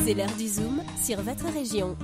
C'est l'heure du Zoom sur votre région.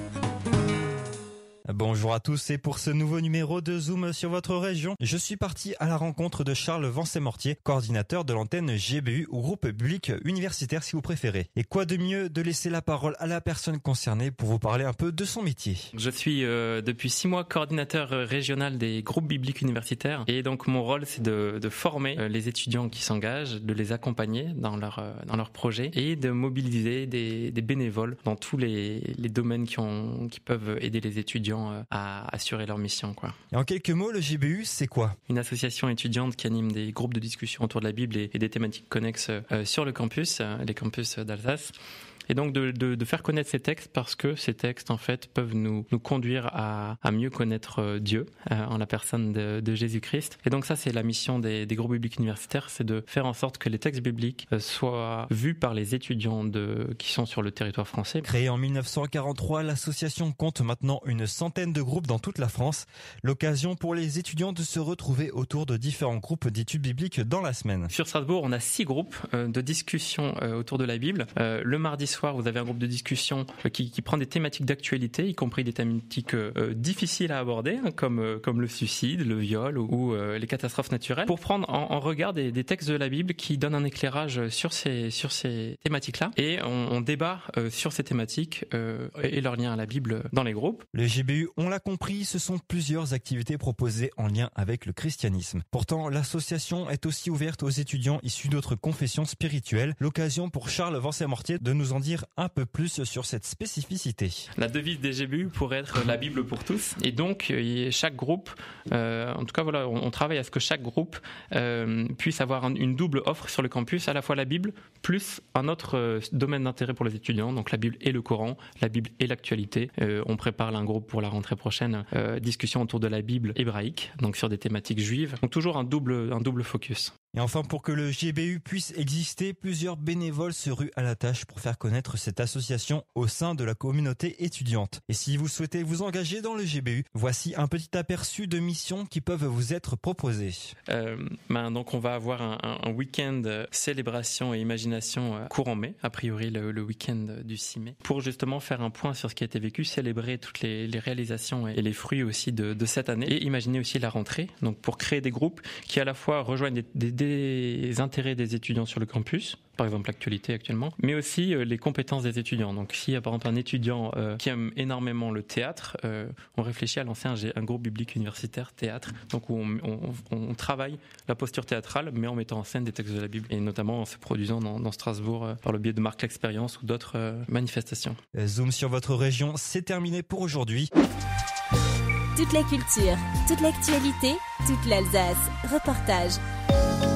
Bonjour à tous et pour ce nouveau numéro de Zoom sur votre région, je suis parti à la rencontre de Charles Vancey-Mortier, coordinateur de l'antenne GBU ou groupe public universitaire si vous préférez. Et quoi de mieux de laisser la parole à la personne concernée pour vous parler un peu de son métier. Je suis depuis 6 mois coordinateur régional des groupes bibliques universitaires et donc mon rôle c'est de former les étudiants qui s'engagent, de les accompagner dans leur projet et de mobiliser des bénévoles dans tous les domaines qui peuvent aider les étudiants à assurer leur mission, quoi. Et en quelques mots, le GBU, c'est quoi ? Une association étudiante qui anime des groupes de discussion autour de la Bible et des thématiques connexes sur le campus, les campus d'Alsace. Et donc de faire connaître ces textes parce que ces textes en fait peuvent nous conduire à mieux connaître Dieu en la personne de Jésus-Christ. Et donc ça c'est la mission des groupes bibliques universitaires, c'est de faire en sorte que les textes bibliques soient vus par les étudiants qui sont sur le territoire français. Créée en 1943, l'association compte maintenant une centaine de groupes dans toute la France. L'occasion pour les étudiants de se retrouver autour de différents groupes d'études bibliques dans la semaine. Sur Strasbourg, on a 6 groupes de discussion autour de la Bible. Le mardi soir, vous avez un groupe de discussion qui prend des thématiques d'actualité, y compris des thématiques difficiles à aborder, comme le suicide, le viol ou les catastrophes naturelles, pour prendre en regard des textes de la Bible qui donnent un éclairage sur ces thématiques-là. Et on débat sur ces thématiques et leur lien à la Bible dans les groupes. Le GBU, on l'a compris, ce sont plusieurs activités proposées en lien avec le christianisme. Pourtant, l'association est aussi ouverte aux étudiants issus d'autres confessions spirituelles. L'occasion pour Charles Vancey-Mortier de nous en dire un peu plus sur cette spécificité. La devise des GBU pourrait être la Bible pour tous. Et donc, chaque groupe, en tout cas, voilà, on travaille à ce que chaque groupe puisse avoir une double offre sur le campus, à la fois la Bible, plus un autre domaine d'intérêt pour les étudiants, donc la Bible et le Coran, la Bible et l'actualité. On prépare un groupe pour la rentrée prochaine, discussion autour de la Bible hébraïque, donc sur des thématiques juives. Donc toujours un double focus. Et enfin, pour que le GBU puisse exister, plusieurs bénévoles se ruent à la tâche pour faire connaître cette association au sein de la communauté étudiante. Et si vous souhaitez vous engager dans le GBU, voici un petit aperçu de missions qui peuvent vous être proposées. Donc on va avoir un week-end célébration et imagination courant mai, a priori le week-end du 6 mai, pour justement faire un point sur ce qui a été vécu, célébrer toutes les réalisations et les fruits aussi de cette année, et imaginer aussi la rentrée, donc pour créer des groupes qui à la fois rejoignent des intérêts des étudiants sur le campus, par exemple l'actualité actuellement, mais aussi les compétences des étudiants. Donc s'il y a par exemple un étudiant qui aime énormément le théâtre, on réfléchit à lancer un groupe biblique universitaire théâtre, donc où on travaille la posture théâtrale, mais en mettant en scène des textes de la Bible, et notamment en se produisant dans Strasbourg par le biais de Marque l'Expérience ou d'autres manifestations. Zoom sur votre région, c'est terminé pour aujourd'hui. Toute la culture, toute l'actualité, toute l'Alsace. Reportage.